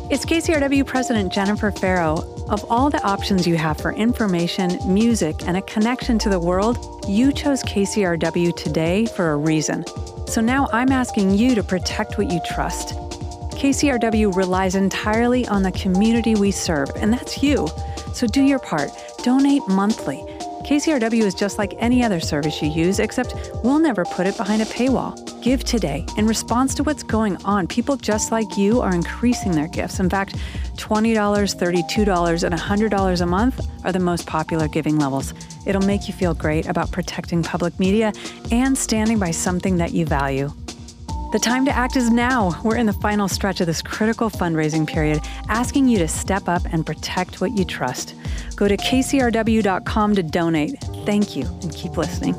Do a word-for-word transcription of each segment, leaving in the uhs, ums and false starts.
It's K C R W President Jennifer Farrow. Of all the options you have for information, music, and a connection to the world, you chose K C R W today for a reason. So now I'm asking you to protect what you trust. K C R W relies entirely on the community we serve, and that's you. So do your part. Donate monthly. K C R W is just like any other service you use, except we'll never put it behind a paywall. Give today. In response to what's going on, people just like you are increasing their gifts. In fact, twenty dollars, thirty-two dollars, and one hundred dollars a month are the most popular giving levels. It'll make you feel great about protecting public media and standing by something that you value. The time to act is now. We're in the final stretch of this critical fundraising period, asking you to step up and protect what you trust. Go to K C R W dot com to donate. Thank you, and keep listening.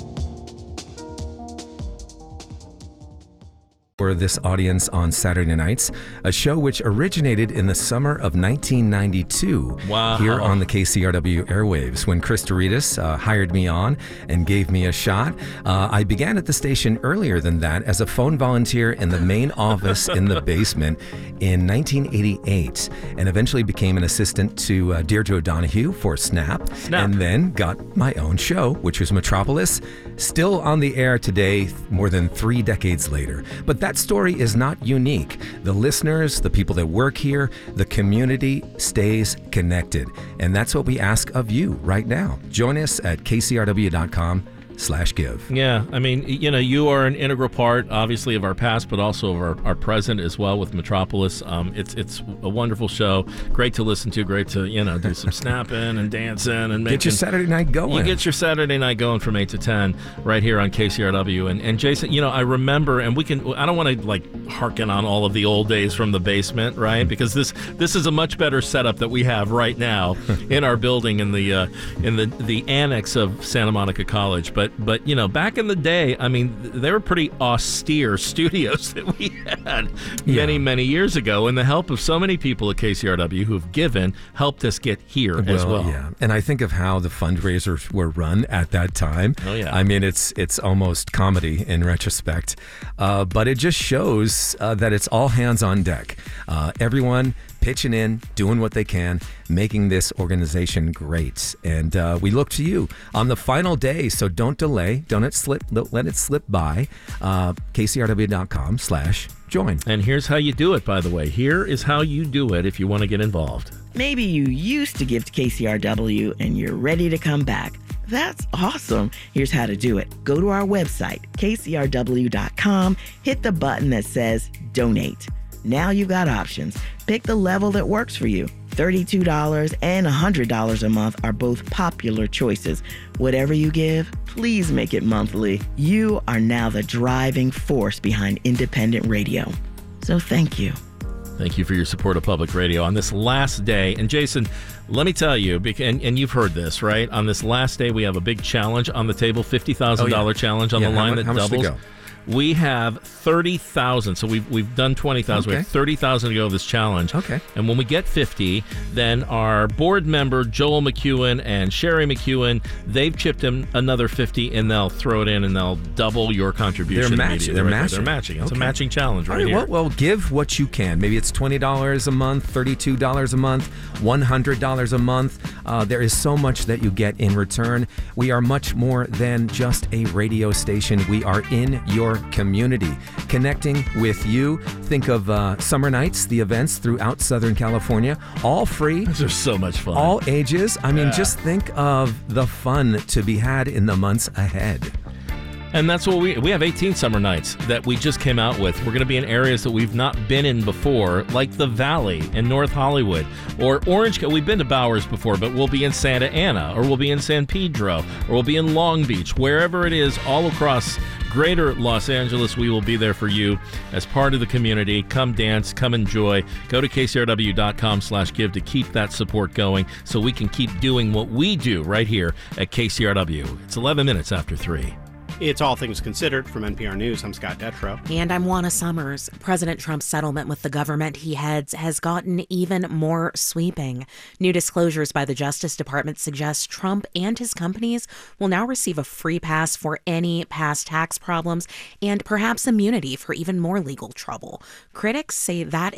For this audience on Saturday nights, a show which originated in the summer of nineteen ninety-two wow. here on the K C R W airwaves. When Chris Doritas uh, hired me on and gave me a shot, uh, I began at the station earlier than that as a phone volunteer in the main office in the basement in nineteen eighty-eight, and eventually became an assistant to uh, Deirdre O'Donoghue for Snap, Snap, and then got my own show, which was Metropolis, still on the air today, more than three decades later. But that story is not unique. The listeners, the people that work here, the community stays connected. And that's what we ask of you right now. Join us at K C R W dot com slash give. Yeah, I mean, you know, you are an integral part, obviously, of our past, but also of our, our present as well with Metropolis. Um, it's it's a wonderful show. Great to listen to. Great to, you know, do some snapping and dancing and making. Get your Saturday night going. You get your Saturday night going from eight to ten right here on K C R W. And, and Jason, you know, I remember, and we can, I don't want to, like, harken on all of the old days from the basement, right? Mm-hmm. Because this this is a much better setup that we have right now in our building in the, uh, in the, the annex of Santa Monica College. But But, you know, back in the day, I mean, they were pretty austere studios that we had many, yeah. many years ago. And the help of so many people at K C R W who've given helped us get here well, as well. Yeah. And I think of how the fundraisers were run at that time. Oh, yeah. I mean, it's it's almost comedy in retrospect. Uh, but it just shows uh, that it's all hands on deck. Uh, everyone pitching in, doing what they can, making this organization great. And uh, we look to you on the final day, so don't delay. Don't it slip, let it slip by. Uh, K C R W dot com slash join. And here's how you do it, by the way. Here is how you do it if you want to get involved. Maybe you used to give to K C R W and you're ready to come back. That's awesome. Here's how to do it. Go to our website, K C R W dot com, hit the button that says donate. Now you've got options. Pick the level that works for you. thirty-two dollars and one hundred dollars a month are both popular choices. Whatever you give, please make it monthly. You are now the driving force behind independent radio. So thank you. Thank you for your support of public radio on this last day. And Jason, let me tell you, and, and you've heard this, right? On this last day, we have a big challenge on the table, fifty thousand dollars oh, yeah. challenge on yeah, the line how, that how much doubles. To go? We have thirty thousand. So we've we've done twenty thousand. Okay. We have thirty thousand to go of this challenge. Okay. And when we get fifty, then our board member Joel McEwen and Sherry McEwen, they've chipped in another fifty, and they'll throw it in, and they'll double your contribution. They're matching. They're, right matching. They're matching. It's okay. a matching challenge right, All right here. Well, well, give what you can. Maybe it's twenty dollars a month, thirty-two dollars a month, one hundred dollars a month. Uh, there is so much that you get in return. We are much more than just a radio station. We are in your community, connecting with you. Think of uh, summer nights, the events throughout Southern California, all free. Those are so much fun. All ages. I mean, yeah. just think of the fun to be had in the months ahead. And that's what we we have eighteen summer nights that we just came out with. We're going to be in areas that we've not been in before, like the Valley in North Hollywood, or Orange. We've been to Bowers before, but we'll be in Santa Ana, or we'll be in San Pedro, or we'll be in Long Beach. Wherever it is, all across greater Los Angeles, we will be there for you as part of the community. Come dance, come enjoy. Go to K C R W dot com slash give to keep that support going so we can keep doing what we do right here at K C R W. It's eleven minutes after three. It's All Things Considered from N P R News. I'm Scott Detrow. And I'm Juana Summers. President Trump's settlement with the government he heads has gotten even more sweeping. New disclosures by the Justice Department suggest Trump and his companies will now receive a free pass for any past tax problems and perhaps immunity for even more legal trouble. Critics say that